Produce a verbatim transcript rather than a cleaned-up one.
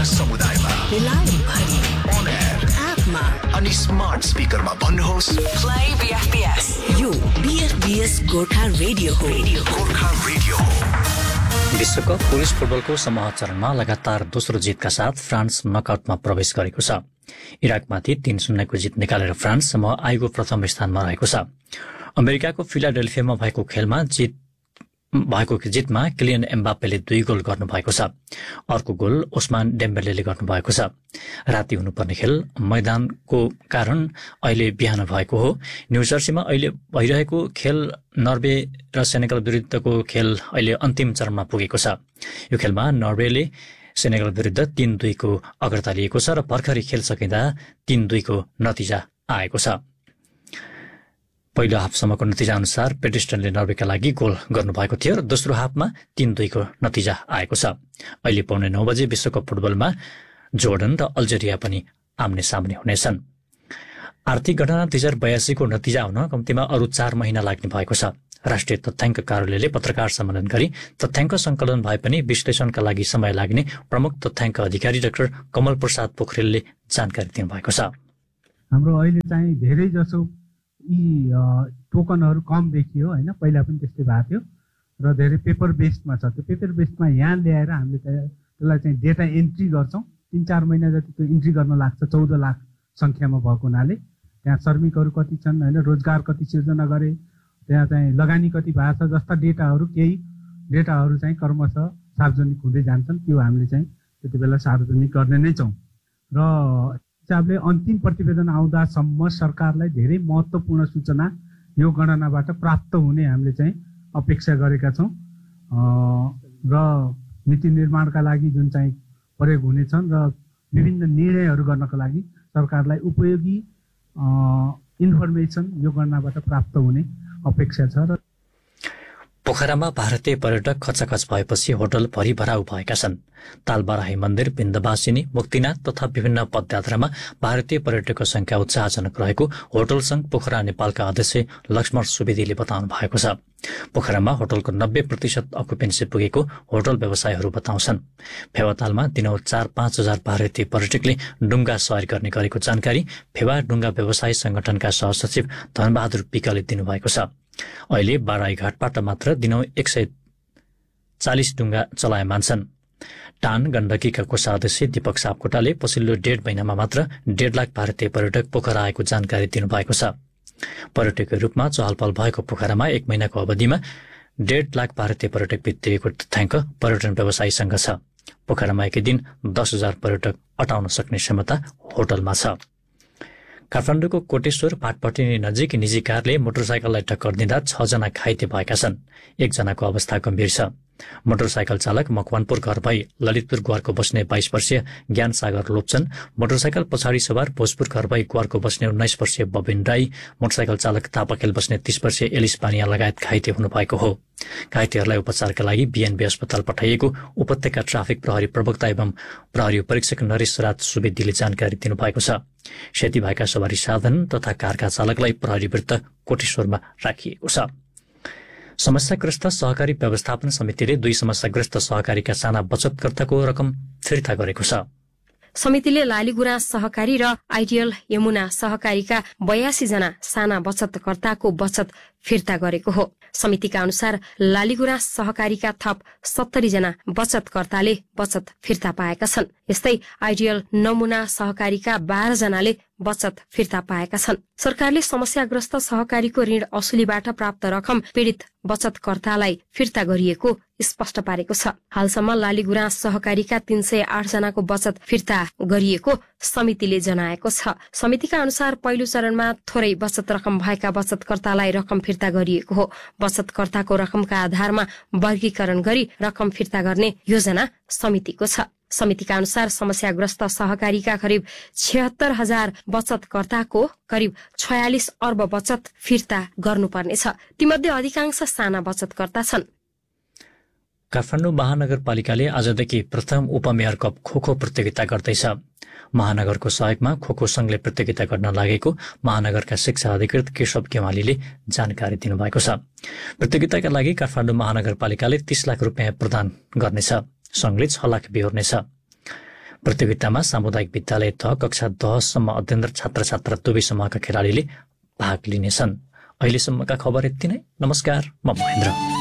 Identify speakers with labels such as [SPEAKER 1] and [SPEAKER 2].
[SPEAKER 1] र समुदायमा
[SPEAKER 2] मिलान भरि
[SPEAKER 1] on air
[SPEAKER 2] एपमा
[SPEAKER 1] अनि स्मार्ट स्पिकरमा भन्नुहोस्
[SPEAKER 2] प्ले बीएफबीएस। यो बीएफबीएस गोर्खा रेडियो हो।
[SPEAKER 1] गोर्खा रेडियो हो।
[SPEAKER 3] विश्वकप पुरुष फुटबलको समूह चरणमा लगातार दोस्रो जितका साथ फ्रान्स नकआउटमा प्रवेश गरेको छ। इराकमाथि तीन शून्यको जित निकालेर फ्रान्स समूह आईको प्रथम स्थानमा रहेको छ। अमेरिकाको फिलाडेल्फियामा भएको खेलमा जित भएको जितमा किलियन एम्बाप्पेले दुई गोल गर्नुभएको छ। अर्को गोल ओस्मान डेम्बेलेले गर्नुभएको छ। राति हुनुपर्ने खेल मैदानको कारण अहिले बिहान भएको हो। न्युजर्सीमा अहिले भइरहेको खेल नर्वे र सेनेगल विरुद्धको खेल अहिले अन्तिम चरणमा पुगेको छ। यो खेलमा नर्वेले सेनेगल विरुद्ध तीन दुईको अग्रता लिएको छ र भर्खरै खेल सकिँदा तीन दुईको नतिजा आएको छ। पहिलो हाफसम्मको नतिजा अनुसार पेडिस्टनले नर्वेका लागि गोल गर्नुभएको थियो र दोस्रो हाफमा तीन दुईको नतिजा आएको छ। अहिले पौने नौ बजे विश्वकप फुटबलमा जोर्डन र अल्जेरिया पनि आम्ने सामने हुनेछन्। आर्थिक गणना दुई हजार बयासीको नतिजा आउन कम्तीमा अरू चार महिना लाग्ने भएको छ। राष्ट्रिय तथ्याङ्क कार्यालयले पत्रकार सम्मेलन गरी तथ्याङ्क संकलन भए पनि विश्लेषणका लागि समय लाग्ने प्रमुख तथ्याङ्क अधिकारी डाक्टर कमल प्रसाद पोखरेलले जानकारी दिनुभएको छ।
[SPEAKER 4] हाम्रो अहिले चाहिँ धेरै जसो यी टोकनहरू कम देखियो होइन, पहिला पनि त्यस्तै भएको थियो र धेरै पेपर बेस्डमा छ। त्यो पेपर बेस्डमा यहाँ ल्याएर हामीले त्यसलाई चाहिँ डेटा एन्ट्री गर्छौँ। तिन चार महिना जति त्यो इन्ट्री गर्न लाग्छ। चौध लाख सङ्ख्यामा भएको हुनाले त्यहाँ श्रमिकहरू कति छन् होइन, रोजगार कति सिर्जना गरे, त्यहाँ चाहिँ लगानी कति भएको छ जस्ता डेटाहरू केही डेटाहरू चाहिँ क्रमशः सार्वजनिक हुँदै जान्छन्। त्यो हामीले चाहिँ त्यति बेला सार्वजनिक गर्ने नै छौँ र हिसाबले अन्तिम प्रतिवेदन आउँदासम्म सरकारलाई धेरै महत्त्वपूर्ण सूचना यो गणनाबाट प्राप्त हुने हामीले चाहिँ अपेक्षा गरेका छौँ र नीति निर्माणका लागि जुन चाहिँ प्रयोग हुनेछन् र विभिन्न निर्णयहरू गर्नका लागि सरकारलाई उपयोगी इन्फर्मेसन यो गणनाबाट प्राप्त हुने अपेक्षा छ। र
[SPEAKER 3] पोखरामा भारतीय पर्यटक खचाखच भएपछि होटल भरिभराउ भएका छन्। तालबाराही मन्दिर, बिन्दवासिनी, मुक्तिनाथ तथा विभिन्न पदयात्रामा भारतीय पर्यटकको संख्या उत्साहजनक रहेको होटल संघ पोखरा नेपालका अध्यक्ष लक्ष्मण सुवेदीले बताउनु भएको छ। पोखरामा होटलको नब्बे प्रतिशत अकुपेन्सी पुगेको होटल व्यवसायीहरू बताउँछन्। फेवातालमा दिनौ चार पाँच हजार भारतीय पर्यटकले डुङ्गा सवारी गर्ने गरेको जानकारी फेवा डुङ्गा व्यवसायी संगठनका सहसचिव धनबहादुर पिकाले दिनुभएको छ। अहिले बाराईघाटबाट मात्र दिनौ एक सय चालिस डुङ्गा चलायमान छन्। टान गण्डकीका कोषाध्यक्ष दीपक सापकोटाले पछिल्लो डेढ महिनामा मात्र डेढ लाख भारतीय पर्यटक पोखरा आएको जानकारी दिनुभएको छ। पर्यटकको रूपमा चहलपहल भएको पोखरामा एक महिनाको अवधिमा डेढ लाख भारतीय पर्यटक भित्रिएको तथ्याङ्क पर्यटन व्यवसायीसँग छ। पोखरामा एकै दिन दस हजार पर्यटक अटाउन सक्ने क्षमता होटलमा छ। काठमाडौँको कोटेश्वर पाटपटिनी नजिक निजी कारले मोटरसाइकललाई टक्कर दिँदा छजना घाइते भएका छन्। एकजनाको अवस्था गम्भीर छ। मोटरसाइकल चालक मकवानपुर घर भई ललितपुर ग्वारको बस्ने बाइस वर्षीय ज्ञान सागर लोप्छन्। मोटरसाइकल पछाडि सवार भोजपुर घर भई ग्वारको बस्ने उन्नाइस वर्षीय बबिन राई, मोटरसाइकल चालक तापाखेल बस्ने तीस वर्षीय एलिस पानिया लगायत घाइते हुनुभएको हो। घाइतेहरूलाई उपचारका लागि बीएनबी अस्पताल पठाइएको उपत्यका ट्राफिक प्रहरी प्रवक्ता एवं प्रहरी परीक्षक नरेश राज सुवेदीले जानकारी दिनुभएको छ। क्षति भएका सवारी साधन तथा कारका चालकलाई प्रहरी विरुद्ध कोटेश्वरमा राखिएको छ। समस्याग्रस्त सहकारी व्यवस्थापन समितिले दुई समस्याग्रस्त सहकारीका साना बचतकर्ताको रकम फिर्ता गरेको छ।
[SPEAKER 5] समितिले लालीगुराँस सहकारी र आइडियल यमुना सहकारीका बयासी जना साना बचतकर्ताको बचत फिर्ता गरेको हो। समितिका अनुसार लालीगुराँस सहकारीका थप सत्तरी जना बचतकर्ताले बचत फिर्ता पाएका छन्। यस्तै आइडियल नमुना सहकारीका बाह्र जनाले बचत फिर्ता पाएका छन्। सरकारले समस्याग्रस्त सहकारीको ऋण असुलीबाट प्राप्त रकम पीड़ित बचतकर्तालाई फिर्ता गरिएको स्पष्ट पारेको छ। हालसम्म लालीगुराँस सहकारीका तीन सय आठ जनाको बचत फिर्ता गरिएको समितिले जनाएको छ। समितिका अनुसार पहिलो चरणमा थोरै बचत रकम भएका बचतकर्तालाई रकम फिर्ता गरिएको हो। बचतकर्ताको रकमका आधारमा वर्गीकरण गरी रकम फिर्ता गर्ने योजना समितिको छ। समितिका अनुसार समस्याग्रस्त सहकारीका करिब छिहत्तर हजार बचतकर्ताको करिब छयालिस अर्ब बचत फिर्ता गर्नुपर्नेछ। तीमध्ये अधिकांश साना बचतकर्ता छन्।
[SPEAKER 3] काठमाडौँ महानगरपालिकाले आजदेखि प्रथम उपमेयर कप खोखो प्रतियोगिता गर्दैछ। महानगरको सहयोगमा खोखो संघले प्रतियोगिता गर्न लागेको महानगरका शिक्षा अधिकृत केशव केवालीले जानकारी दिनुभएको छ। प्रतियोगिताका लागि काठमाडौँ महानगरपालिकाले तीस लाख रुपियाँ प्रदान गर्नेछ। संघले छ लाख बिहोर्नेछ। प्रतियोगितामा सामुदायिक विद्यालय तह कक्षा दससम्म अध्ययनरत छात्र छात्रा दुवै समूहका खेलाडीले भाग लिनेछन्। अहिलेसम्मका खबर यति नै। नमस्कार, म महेन्द्र।